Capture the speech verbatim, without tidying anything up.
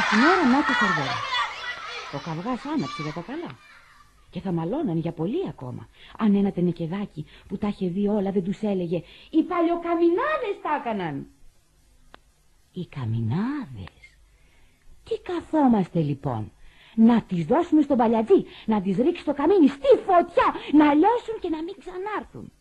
την ώρα να και σερβέρα. Ο καυγάς άναψε για τα καλά. Και θα μαλώναν για πολύ ακόμα. Αν ένα τενεκεδάκι που τα είχε δει όλα δεν τους έλεγε «Οι παλιοκαμινάδες τα έκαναν». Οι καμινάδες. Τι καθόμαστε λοιπόν? Να τις δώσουμε στον παλιατζή, να τις ρίξει το καμίνι στη φωτιά, να λιώσουν και να μην ξανάρθουν.